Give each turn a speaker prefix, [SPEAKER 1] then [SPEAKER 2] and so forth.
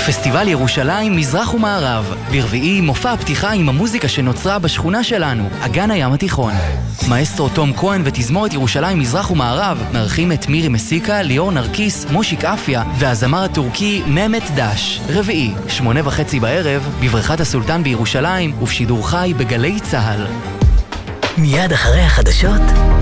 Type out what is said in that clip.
[SPEAKER 1] פסטיבל ירושלים מזרח ומערב. ברביעי מופע הפתיחה עם המוזיקה שנוצרה בשכונה שלנו, אגן הים התיכון. מאסטרו תום כהן ותזמורת ירושלים מזרח ומערב מארחים את מירי מסיקה, ליאור נרקיס, מושיק אפיה והזמר הטורקי ממת דש. רביעי, 8:30 בערב, בבריכת הסולטן בירושלים ובשידור חי בגלי צהל.
[SPEAKER 2] מיד אחרי החדשות